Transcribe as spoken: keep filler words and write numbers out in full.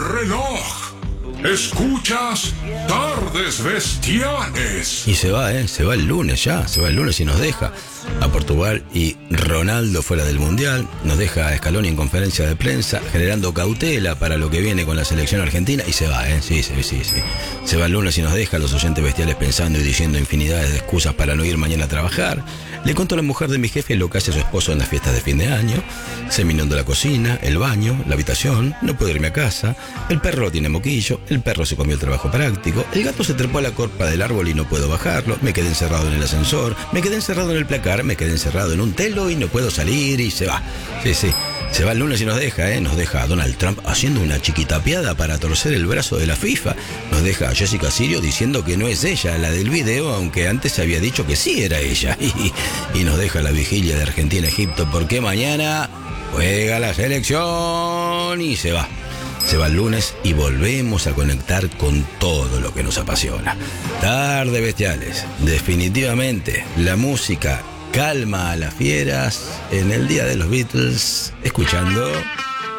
reloj. Escuchas Tardes Bestiales. Y se va, ¿eh? Se va el lunes ya, se va el lunes y nos deja a Portugal y Ronaldo fuera del Mundial, nos deja a Scaloni en conferencia de prensa, generando cautela para lo que viene con la selección argentina y se va, ¿eh? Sí, sí, sí, sí. Se va el lunes y nos deja a los oyentes bestiales pensando y diciendo infinidades de excusas para no ir mañana a trabajar. Le contó a la mujer de mi jefe lo que hace su esposo en las fiestas de fin de año. Se me inundó la cocina, el baño, la habitación, no puedo irme a casa, el perro tiene moquillo, el perro se comió el trabajo práctico, el gato se trepó a la copa del árbol y no puedo bajarlo, me quedé encerrado en el ascensor, me quedé encerrado en el placar, me quedé encerrado en un telo y no puedo salir y se va. Sí, sí, se va el lunes y nos deja, ¿eh? Nos deja a Donald Trump haciendo una chiquitapiada para torcer el brazo de la FIFA. Nos deja a Jessica Sirio diciendo que no es ella la del video, aunque antes se había dicho que sí era ella. Y, y nos deja la vigilia de Argentina-Egipto porque mañana juega la selección y se va. Se va el lunes y volvemos a conectar con todo lo que nos apasiona. Tardes Bestiales. Definitivamente, la música calma a las fieras en el día de los Beatles, escuchando